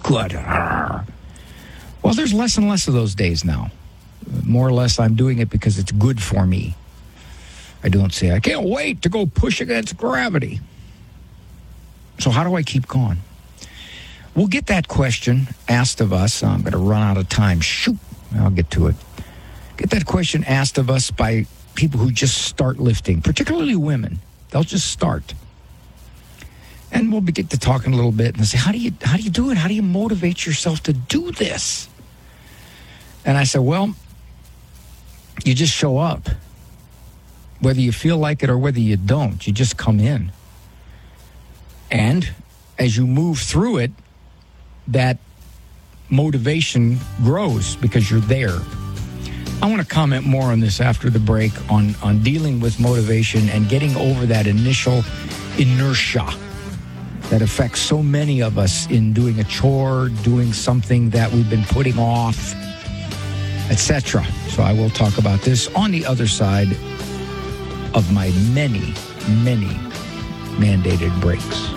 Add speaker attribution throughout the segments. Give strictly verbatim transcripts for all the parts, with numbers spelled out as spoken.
Speaker 1: good. Well, there's less and less of those days now. More or less, I'm doing it because it's good for me. I don't say, I can't wait to go push against gravity. So how do I keep going? We'll get that question asked of us. I'm going to run out of time. Shoot. I'll get to it. Get that question asked of us by people who just start lifting, particularly women. They'll just start. And we'll get to talking a little bit and say, how do you how do you do it? How do you motivate yourself to do this? And I said, well, you just show up. Whether you feel like it or whether you don't, you just come in. And as you move through it, that motivation grows because you're there. I want to comment more on this after the break on, on dealing with motivation and getting over that initial inertia that affects so many of us in doing a chore, doing something that we've been putting off, et cetera. So I will talk about this on the other side of my many, many mandated breaks.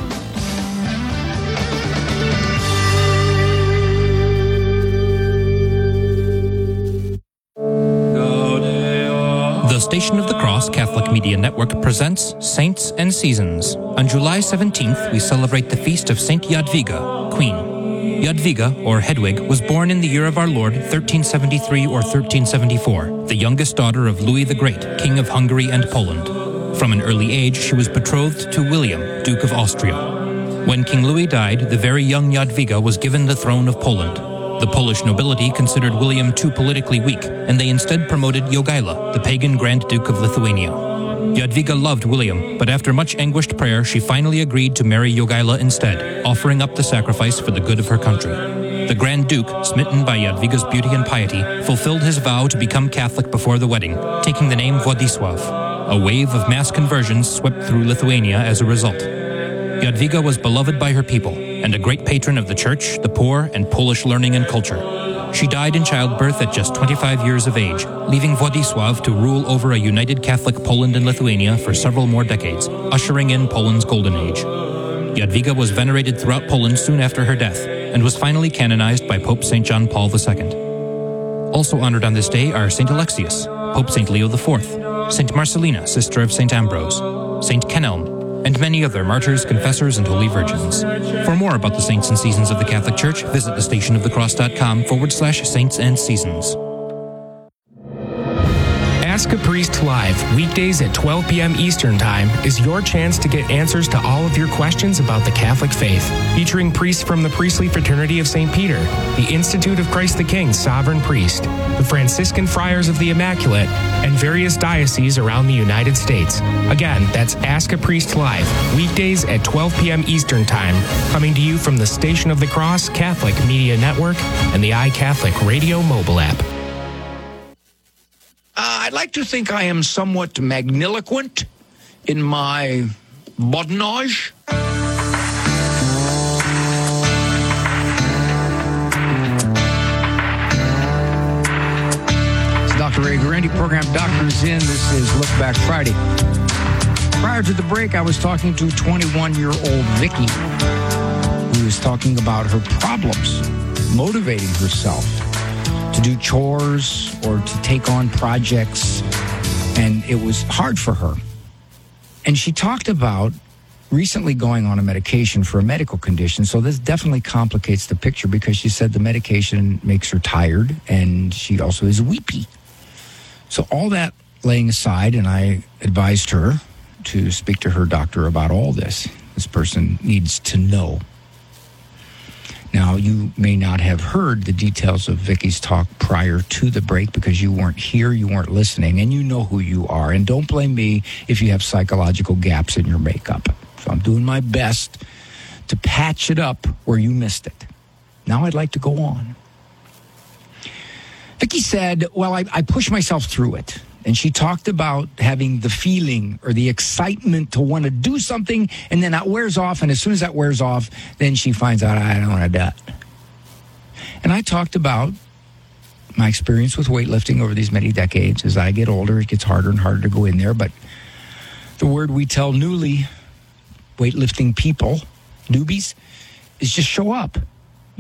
Speaker 2: The Station of the Cross Catholic Media Network presents Saints and Seasons. On July seventeenth, we celebrate the feast of Saint Jadwiga, Queen. Jadwiga, or Hedwig, was born in the year of our Lord, thirteen seventy-three or thirteen seventy-four, the youngest daughter of Louis the Great, King of Hungary and Poland. From an early age, she was betrothed to William, Duke of Austria. When King Louis died, the very young Jadwiga was given the throne of Poland. The Polish nobility considered William too politically weak, and they instead promoted Jogaila, the pagan Grand Duke of Lithuania. Jadwiga loved William, but after much anguished prayer, she finally agreed to marry Jogaila instead, offering up the sacrifice for the good of her country. The Grand Duke, smitten by Jadwiga's beauty and piety, fulfilled his vow to become Catholic before the wedding, taking the name Władysław. A wave of mass conversions swept through Lithuania as a result. Jadwiga was beloved by her people, and a great patron of the church, the poor, and Polish learning and culture. She died in childbirth at just twenty-five years of age, leaving Władysław to rule over a united Catholic Poland and Lithuania for several more decades, ushering in Poland's golden age. Jadwiga was venerated throughout Poland soon after her death, and was finally canonized by Pope Saint John Paul the Second. Also honored on this day are Saint Alexius, Pope Saint Leo the Fourth, Saint Marcelina, sister of Saint Ambrose, Saint Kenelm, and many other martyrs, confessors, and holy virgins. For more about the saints and seasons of the Catholic Church, visit thestationofthecross.com forward slash saints and seasons.
Speaker 3: Ask a Priest Live, weekdays at twelve p.m. Eastern Time, is your chance to get answers to all of your questions about the Catholic faith. Featuring priests from the Priestly Fraternity of Saint Peter, the Institute of Christ the King Sovereign Priest, the Franciscan Friars of the Immaculate, and various dioceses around the United States. Again, that's Ask a Priest Live, weekdays at twelve p.m. Eastern Time, coming to you from the Station of the Cross Catholic Media Network and the iCatholic Radio mobile app.
Speaker 1: Uh, I'd like to think I am somewhat magniloquent in my badinage. It's Doctor Ray Guarendi, program Doctors In. This is Look Back Friday. Prior to the break, I was talking to twenty-one-year-old Vicky, who was talking about her problems motivating herself to do chores or to take on projects, and it was hard for her. And she talked about recently going on a medication for a medical condition, so this definitely complicates the picture because she said the medication makes her tired, and she also is weepy. So all that laying aside, and I advised her to speak to her doctor about all this. This person needs to know. Now, you may not have heard the details of Vicky's talk prior to the break because you weren't here, you weren't listening, and you know who you are. And don't blame me if you have psychological gaps in your makeup. So I'm doing my best to patch it up where you missed it. Now I'd like to go on. Vicky said, well, I, I push myself through it. And she talked about having the feeling or the excitement to want to do something, and then that wears off, and as soon as that wears off, then she finds out, I don't want to do it. And I talked about my experience with weightlifting over these many decades. As I get older, it gets harder and harder to go in there, but the word we tell newly weightlifting people, newbies, is just show up.